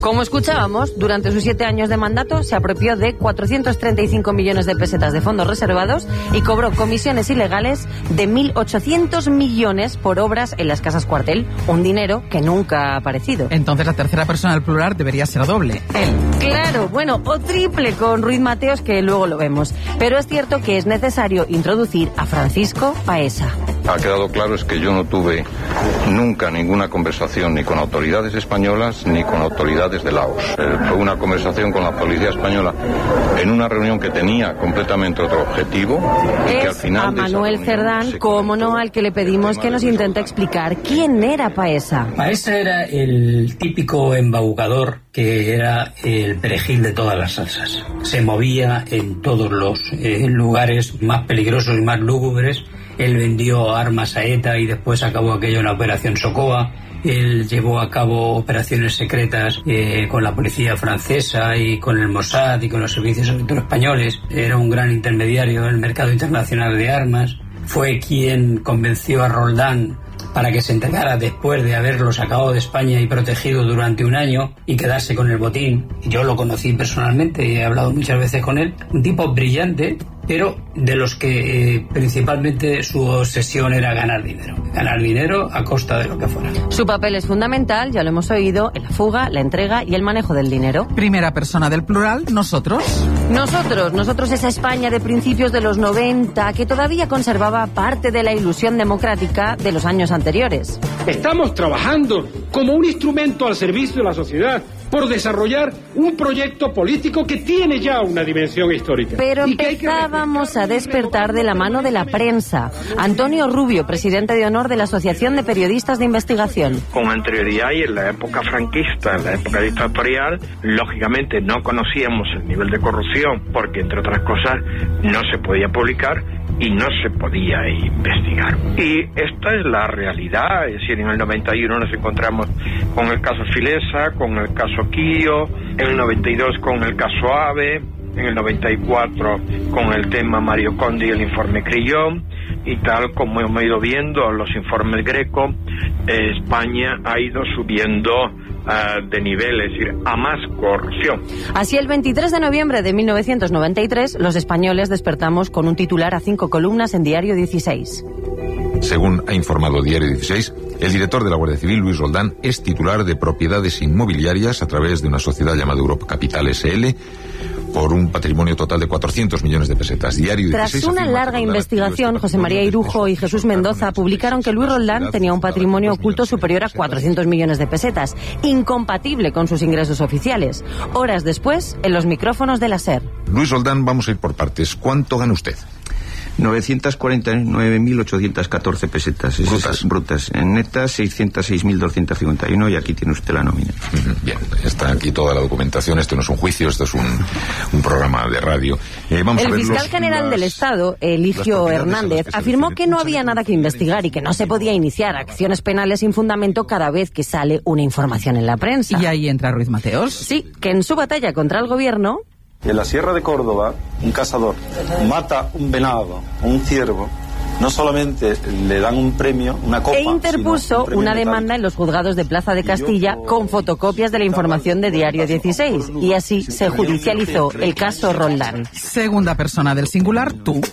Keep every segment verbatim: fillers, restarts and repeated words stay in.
Como escuchábamos, durante sus siete años de mandato se apropió de cuatrocientos treinta y cinco millones de pesetas de fondos reservados y cobró comisiones ilegales de mil ochocientos millones por obras en las casas cuartel, un dinero que nunca ha aparecido. Entonces la tercera persona del plural debería ser doble, él. Claro, bueno, o triple con Ruiz Mateos, que luego lo vemos. Pero es cierto que es necesario introducir a Francisco Paesa. Ha quedado claro es que yo no tuve nunca ninguna conversación ni con autoridades españolas ni con autoridades de Laos. Eh, fue una conversación con la policía española en una reunión que tenía completamente otro objetivo. Y es que al final a Manuel Cerdán, como no, al que le pedimos que nos intente explicar quién era Paesa. Paesa era el típico embaucador que era el perejil de todas las salsas. Se movía en todos los eh, lugares más peligrosos y más lúgubres. Él vendió armas a ETA y después acabó aquello en la Operación Socoa. Él llevó a cabo operaciones secretas eh, con la policía francesa y con el Mossad y con los servicios secretos españoles. Era un gran intermediario en el mercado internacional de armas. Fue quien convenció a Roldán para que se entregara después de haberlo sacado de España y protegido durante un año y quedarse con el botín. Yo lo conocí personalmente y he hablado muchas veces con él. Un tipo brillante, pero de los que eh, principalmente su obsesión era ganar dinero. Ganar dinero a costa de lo que fuera. Su papel es fundamental, ya lo hemos oído, en la fuga, la entrega y el manejo del dinero. Primera persona del plural, nosotros. Nosotros, nosotros esa España de principios de los noventa que todavía conservaba parte de la ilusión democrática de los años anteriores. Estamos trabajando como un instrumento al servicio de la sociedad por desarrollar un proyecto político que tiene ya una dimensión histórica. Pero empezábamos a despertar de la mano de la prensa. Antonio Rubio, presidente de honor de la Asociación de Periodistas de Investigación. Con anterioridad y en la época franquista, en la época dictatorial, lógicamente no conocíamos el nivel de corrupción porque, entre otras cosas, no se podía publicar y no se podía investigar. Y esta es la realidad, es decir, en el noventa y uno nos encontramos con el caso Filesa, con el caso Quío, en el noventa y dos con el caso Ave, en el noventa y cuatro con el tema Mario Conde y el informe Crillon, y tal como hemos ido viendo los informes Greco, eh, España ha ido subiendo Uh, de nivel, es decir, a más corrupción. Así, el veintitrés de noviembre de mil novecientos noventa y tres, los españoles despertamos con un titular a cinco columnas en Diario dieciséis. Según ha informado Diario dieciséis, el director de la Guardia Civil, Luis Roldán, es titular de propiedades inmobiliarias a través de una sociedad llamada Europa Capital S L por un patrimonio total de cuatrocientos millones de pesetas. Diario dieciséis. Tras una larga investigación, José María Irujo y Jesús Mendoza publicaron que Luis Roldán tenía un patrimonio oculto superior a cuatrocientos millones de pesetas, incompatible con sus ingresos oficiales. Horas después, en los micrófonos de la SER. Luis Roldán, vamos a ir por partes. ¿Cuánto gana usted? novecientas cuarenta y nueve mil ochocientos catorce pesetas. Brutas. Brutas. En netas, seiscientos seis mil doscientos cincuenta y uno, y aquí tiene usted la nómina. Bien, está aquí toda la documentación. Esto no es un juicio, esto es un, un programa de radio. Eh, vamos el a ver fiscal los, general las, del Estado, Eligio Hernández, que afirmó que no había nada que investigar y que no se podía iniciar acciones penales sin fundamento cada vez que sale una información en la prensa. ¿Y ahí entra Ruiz Mateos? Sí, que en su batalla contra el gobierno... En la Sierra de Córdoba, un cazador mata un venado, un ciervo, no solamente le dan un premio, una copa... E interpuso un una demanda en los juzgados de Plaza de Castilla con fotocopias de la información de Diario dieciséis. Y así se judicializó el caso Roldán. Segunda persona del singular, tú.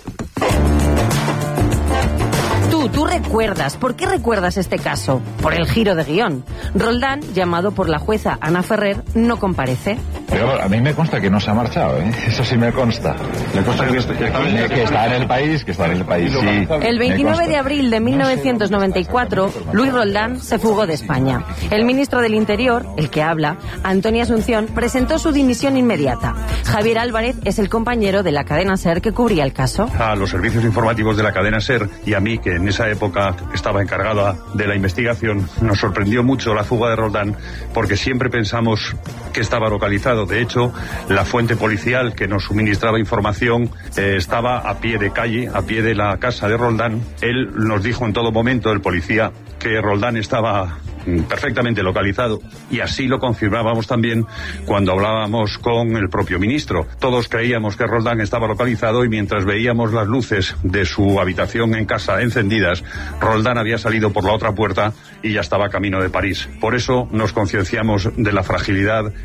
Tú, tú recuerdas. ¿Por qué recuerdas este caso? Por el giro de guión. Roldán, llamado por la jueza Ana Ferrer, no comparece. Pero a mí me consta que no se ha marchado, ¿eh? Eso sí me consta. Me consta que, que, que está en el país, que está en el país, sí. El veintinueve de abril de mil novecientos noventa y cuatro, Luis Roldán se fugó de España. El ministro del Interior, el que habla, Antonio Asunción, presentó su dimisión inmediata. Javier Álvarez es el compañero de la cadena SER que cubría el caso. A los servicios informativos de la cadena SER y a mí, que en esa época estaba encargada de la investigación, nos sorprendió mucho la fuga de Roldán, porque siempre pensamos que estaba localizado. De hecho, la fuente policial que nos suministraba información eh, estaba a pie de calle, a pie de la casa de Roldán. Él nos dijo en todo momento, el policía, que Roldán estaba perfectamente localizado, y así lo confirmábamos también cuando hablábamos con el propio ministro. Todos creíamos que Roldán estaba localizado, y mientras veíamos las luces de su habitación en casa encendidas, Roldán había salido por la otra puerta y ya estaba camino de París. Por eso nos concienciamos de la fragilidad